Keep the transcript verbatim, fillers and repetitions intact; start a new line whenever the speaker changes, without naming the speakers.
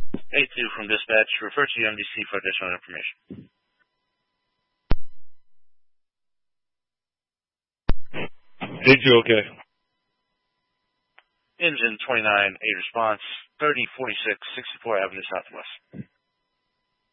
A two from dispatch. Refer to U M D C for additional information.
A two, okay.
Engine twenty-nine, a response, thirty forty-six, sixty-four Avenue Southwest.